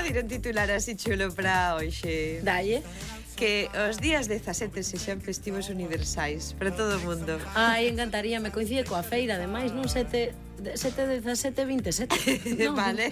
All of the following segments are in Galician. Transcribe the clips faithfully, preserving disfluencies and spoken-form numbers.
dicir un titular así chulo para hoxe. Dalle. Que os días dezasete sexan festivos universais para todo o mundo. Ai, encantaría, me coincide coa feira, ademais, non sete dezasete vinte e sete. No. Vale.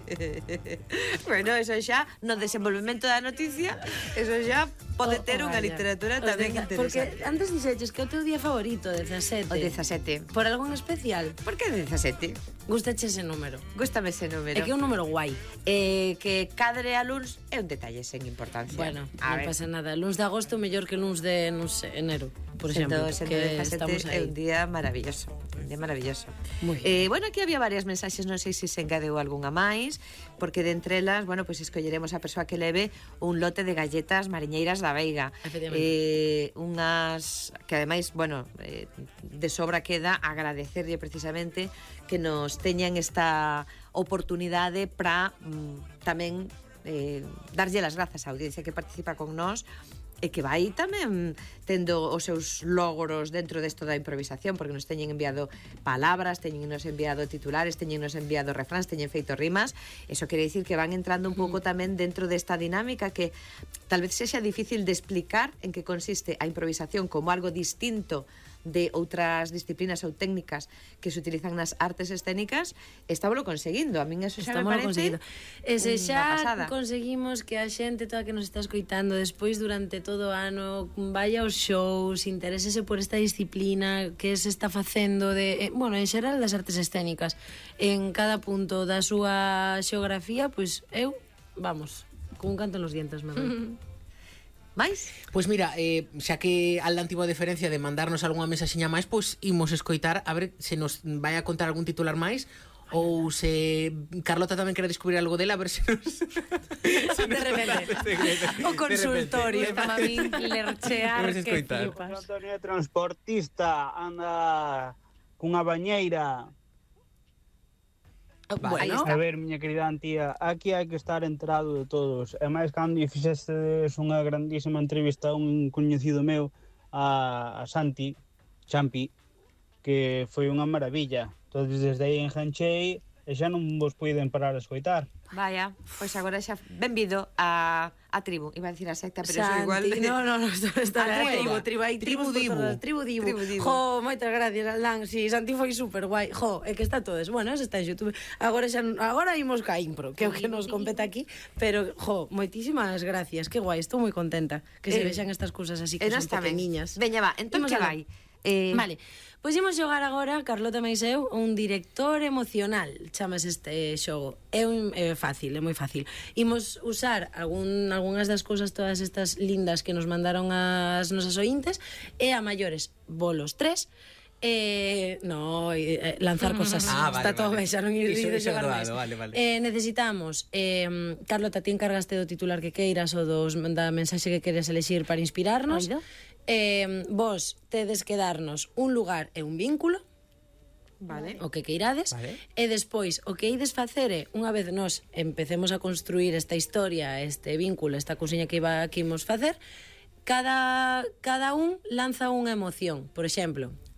Bueno, eso xa no desenvolvemento da noticia, eso xa pode ter oh, oh, unha literatura tamén deza, interesante. Porque antes dixeches que é o teu día favorito, dezasete. O dezasete. Por algún especial? Por que dezasete? Gustache ese número? Gústame ese número. É que é un número guai. Eh, que cadre a luns é un detalle sen importancia. Bueno, a non ver. pasa nada. Luns de agosto mellor que luns de, non sei, enero, por exemplo. Sendo, sendo que dezasete é un día maravilloso. Un día maravilloso. Muy eh, bueno, aquí había varias mensaxes, non sei se se engadeu algunha máis, porque de entre elas, bueno, pois pues escolleremos a persoa que leve un lote de galletas mariñeiras da Veiga. Eh, unhas que ademais, bueno, eh, de sobra queda agradecerlle precisamente que nos teñan esta oportunidade para mm, tamén eh, darlle as grazas á audiencia que participa con nós e que vai tamén tendo os seus logros dentro desto da improvisación, porque nos teñen enviado palabras, teñen nos enviado titulares, teñen nos enviado refráns, teñen feito rimas. Eso quere dicir que van entrando un pouco tamén dentro desta dinámica que tal vez sexa difícil de explicar en que consiste a improvisación como algo distinto de outras disciplinas ou técnicas que se utilizan nas artes escénicas. Estámoslo conseguindo, a min eso xa me parece e se xa pasada. Conseguimos que a xente toda que nos está escoitando despois durante todo o ano vaya aos shows, interésese por esta disciplina que se está facendo de, eh, bueno, en xeral das artes escénicas en cada punto da súa xeografía, pois eu, vamos, con un canto en los dientes me doy. Mais? Pois mira, eh, xa que Alda tivo a deferencia de mandarnos algunha mensaxiña máis, pois imos escoitar a ver se nos vai a contar algún titular máis ou se Carlota tamén quere descubrir algo dela, a ver se nos... se de repente o consultorio está a mí lerchear que flipas. Antonio é transportista, anda cunha bañeira. Bueno, a ver, miña querida Antía, aquí hai que estar enterado de todos. E máis cando fixestes unha grandísima entrevista a un coñecido meu, a, a Santi Champi, que foi unha maravilla. Entonces desde aí enganchei e xa non vos puiden parar a escoitar. Vaya, pois agora xa benvido a, a tribu. Iba a decir a secta, pero Santi, eso igual... No, no, no, está a tribu, tribu, hai tribu dibu. Tribu dibu. Tribu dibu. Jo, moitas gracias, Aldán. Si, sí, Santi foi super guai. Jo, é que está todo eso. Bueno, eso está en YouTube. Agora xa agora imos ca impro, que é o que nos compete aquí, pero jo, moitísimas gracias. Que guai, estou moi contenta que se eh, vexan estas cousas así que son pequeniñas. Veña, va, entón que vai? Eh... Vale, pois imos xogar agora, Carlota máis eu, un director emocional, chamas este xogo. É, un, é fácil, é moi fácil. Imos usar algún, algunhas das cousas, todas estas lindas que nos mandaron as nosas ointes, e a maiores bolos tres. Eh, no, eh, lanzar cosas ah, vale, está todo vale. ben, xa non ir de xogar máis. Vale, vale. Eh, necesitamos eh, Carlota, ti encargaste do titular que queiras ou dos, da mensaxe que queres elexir para inspirarnos. Eh, vos tedes que darnos un lugar e un vínculo, vale, o que queirades, vale. E despois o que ides facer é, unha vez nos empecemos a construir esta historia, este vínculo, esta cousiña que iba que imos facer, cada, cada un lanza unha emoción. Por exemplo,